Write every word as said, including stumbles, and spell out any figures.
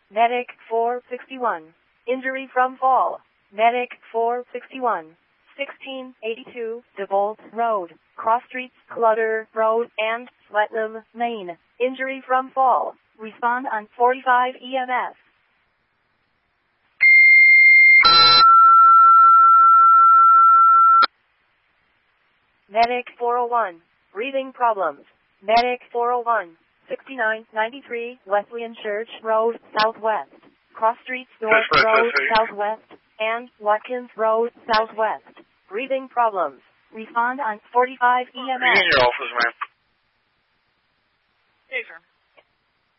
Medic four sixty-one. Injury from fall. Medic four sixty-one. sixteen eighty-two DeVault Road, Cross Streets, Clutter Road, and Sletnam, Maine. Injury from fall. Respond on forty-five E M S. Medic four oh one. Breathing problems. Medic four oh one. sixty-nine ninety-three Wesleyan Church Road, Southwest. Cross Streets, North Road, Southwest. And Watkins Road, Southwest. Breathing problems. Respond on forty-five E M S. In your office, man. Hey, sir.